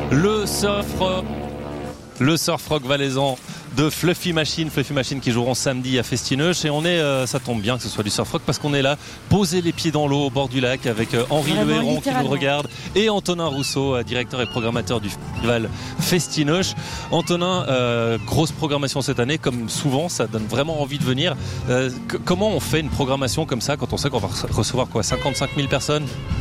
Le surf rock valaisan de Fluffy Machine qui joueront samedi à Festineuch, et on est, ça tombe bien que ce soit du surf rock parce qu'on est là, poser les pieds dans l'eau au bord du lac avec Henri Le Héron qui nous regarde et Antonin Rousseau, directeur et programmateur du festival Festineuch. Antonin, grosse programmation cette année, comme souvent, ça donne vraiment envie de venir. Comment on fait une programmation comme ça quand on sait qu'on va recevoir 55 000 personnes?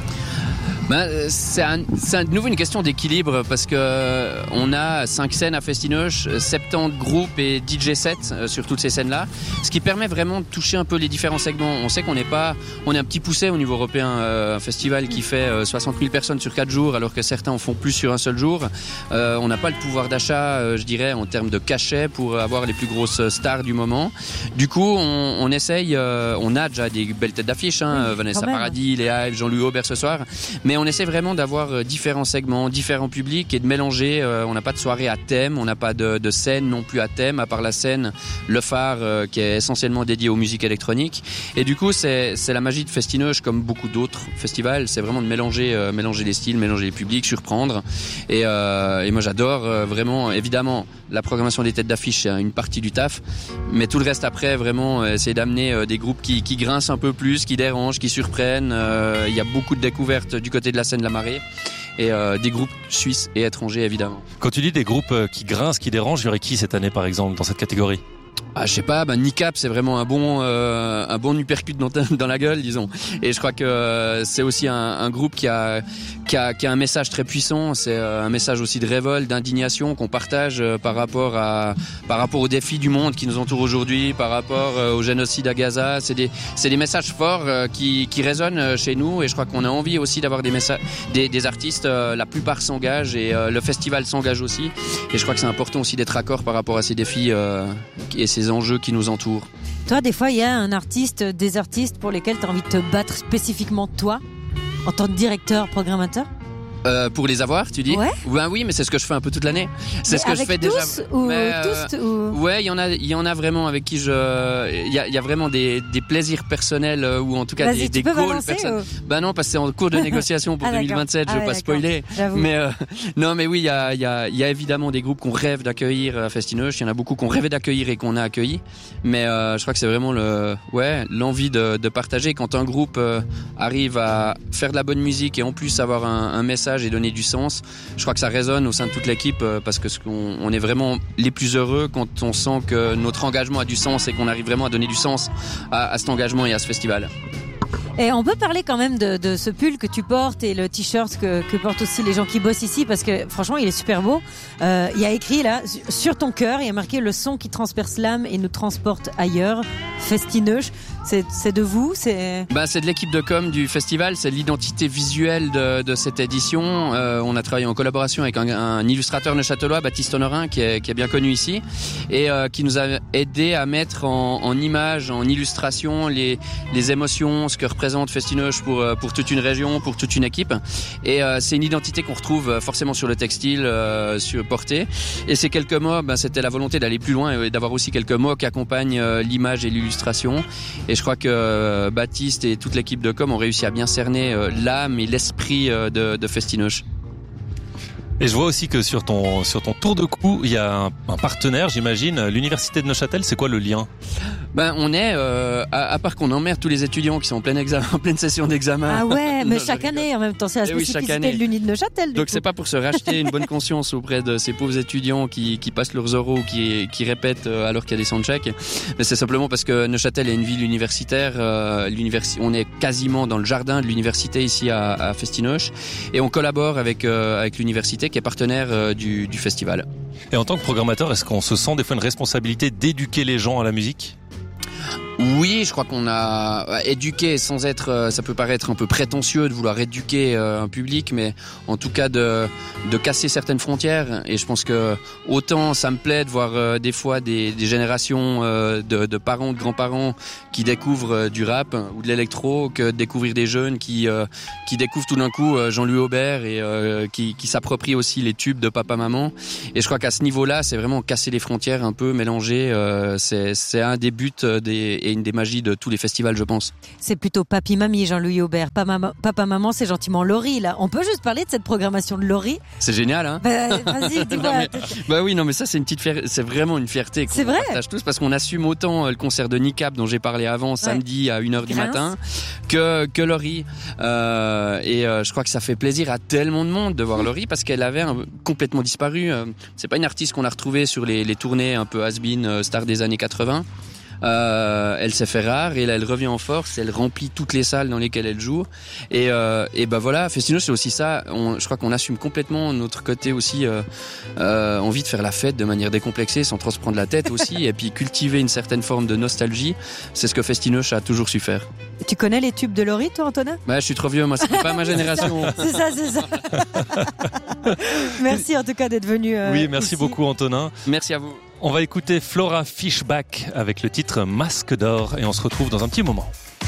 C'est à nouveau une question d'équilibre parce que on a 5 scènes à Festineuch, 70 groupes et DJ sets sur toutes ces scènes-là, ce qui permet vraiment de toucher un peu les différents segments. On sait on est un petit pousset au niveau européen, un festival qui fait 60 000 personnes sur 4 jours alors que certains en font plus sur un seul jour. On n'a pas le pouvoir d'achat, je dirais, en termes de cachet pour avoir les plus grosses stars du moment. Du coup, on essaye, on a déjà des belles têtes d'affiche, Vanessa Paradis, Léa, Jean-Louis Aubert ce soir, mais on essaie vraiment d'avoir différents segments, différents publics et de mélanger. On n'a pas de soirée à thème, on n'a pas de scène non plus à thème, à part la scène Le Phare qui est essentiellement dédiée aux musiques électroniques. Et du coup, c'est la magie de Festineuch comme beaucoup d'autres festivals, c'est vraiment de mélanger les styles, mélanger les publics, surprendre. Et moi j'adore vraiment, évidemment, la programmation des têtes d'affiche, c'est une partie du taf, mais tout le reste après, vraiment essayer d'amener des groupes qui grincent un peu plus, qui dérangent, qui surprennent. Il y a beaucoup de découvertes du côté de la scène de la Marée et des groupes suisses et étrangers évidemment. Quand tu dis des groupes qui grincent, qui dérangent, il y aurait qui cette année par exemple dans cette catégorie? Je sais pas, Nicap c'est vraiment un bon uppercut dans la gueule, disons. Et je crois que c'est aussi un groupe qui a un message très puissant. C'est un message aussi de révolte, d'indignation qu'on partage par rapport aux défis du monde qui nous entourent aujourd'hui, par rapport au génocide à Gaza. C'est des messages forts qui résonnent chez nous, et je crois qu'on a envie aussi d'avoir des messages, des artistes. La plupart s'engagent et le festival s'engage aussi. Et je crois que c'est important aussi d'être raccord par rapport à ces défis et ces enjeux qui nous entourent. Toi, des fois, il y a des artistes pour lesquels tu as envie de te battre spécifiquement, toi, en tant que directeur, programmateur? Pour les avoir, tu dis? Ouais. Oui, mais c'est ce que je fais un peu toute l'année. C'est ce que je fais déjà. Ouais, il y en a vraiment avec qui il y a vraiment des plaisirs personnels ou en tout cas des goals personnels. Non, parce que c'est en cours de négociation pour 2027, je veux pas spoiler. Mais non, mais oui, il y a évidemment des groupes qu'on rêve d'accueillir à Festineuch. Il y en a beaucoup qu'on rêvait d'accueillir et qu'on a accueillis. Mais je crois que c'est vraiment l'envie de partager. Quand un groupe arrive à faire de la bonne musique et en plus avoir un message et donner du sens, je crois que ça résonne au sein de toute l'équipe parce que on est vraiment les plus heureux quand on sent que notre engagement a du sens et qu'on arrive vraiment à donner du sens à cet engagement et à ce festival. Et on peut parler quand même de ce pull que tu portes et le t-shirt que portent aussi les gens qui bossent ici, parce que franchement il est super beau. Il y a écrit là sur ton cœur, il y a marqué le son qui transperce l'âme et nous transporte ailleurs. Festineuch, c'est de vous, c'est de l'équipe de com du festival, c'est l'identité visuelle de cette édition. On a travaillé en collaboration avec un illustrateur neuchâtelois, Baptiste Honorin, qui est bien connu ici et qui nous a aidé à mettre en images, en illustration les émotions, ce que représente Festineuch pour toute une région, pour toute une équipe. Et c'est une identité qu'on retrouve forcément sur le textile, sur porté. Et ces quelques mots, c'était la volonté d'aller plus loin et d'avoir aussi quelques mots qui accompagnent l'image et l'illustration. Et je crois que Baptiste et toute l'équipe de com ont réussi à bien cerner l'âme et l'esprit de Festineuch. Et je vois aussi que sur ton tour de cou, il y a un partenaire, j'imagine, l'université de Neuchâtel. C'est quoi le lien? On est, à part qu'on emmerde tous les étudiants qui sont en pleine session d'examen. Ah ouais, mais chaque année, en même temps, c'est la spécificité de l'Uni de Neuchâtel. Donc c'est pas pour se racheter une bonne conscience auprès de ces pauvres étudiants qui passent leurs oraux, qui répètent alors qu'il y a des soundchecks. Mais c'est simplement parce que Neuchâtel est une ville universitaire. On est quasiment dans le jardin de l'université ici à Festineuch. Et on collabore avec l'université qui est partenaire du festival. Et en tant que programmateur, est-ce qu'on se sent des fois une responsabilité d'éduquer les gens à la musique? Oui, je crois qu'on a éduqué sans être, ça peut paraître un peu prétentieux de vouloir éduquer un public, mais en tout cas de casser certaines frontières. Et je pense que autant ça me plaît de voir des fois des générations de parents, de grands-parents qui découvrent du rap ou de l'électro, que de découvrir des jeunes qui découvrent tout d'un coup Jean-Louis Aubert et qui s'approprient aussi les tubes de papa-maman. Et je crois qu'à ce niveau-là, c'est vraiment casser les frontières un peu, mélanger. C'est un des buts et une des magies de tous les festivals, je pense. C'est plutôt papy-mamie, Jean-Louis Aubert. Papa-maman, c'est gentiment Laurie, là. On peut juste parler de cette programmation de Laurie? C'est génial, hein? Vas-y, dis-moi. Bah oui, non, mais ça, c'est c'est vraiment une fierté qu'on partage tous, parce qu'on assume autant le concert de Nicap dont j'ai parlé avant, samedi à 1h du matin, que Laurie. Je crois que ça fait plaisir à tellement de monde de voir Laurie, parce qu'elle avait complètement disparu. C'est pas une artiste qu'on a retrouvée sur les tournées un peu has-been, star des années 80. Elle s'est fait rare et là elle revient en force, elle remplit toutes les salles dans lesquelles elle joue et bah voilà, Festinoche c'est aussi ça, je crois qu'on assume complètement notre côté aussi envie de faire la fête de manière décomplexée sans trop se prendre la tête aussi et puis cultiver une certaine forme de nostalgie, c'est ce que Festinoche a toujours su faire. Tu connais les tubes de Laurie, toi, Antonin? Bah, je suis trop vieux, moi, c'est pas ma génération. C'est ça. Merci en tout cas d'être venu. Oui, merci ici. beaucoup, Antonin. Merci à vous. On va écouter Flora Fishback avec le titre Masque d'or et on se retrouve dans un petit moment.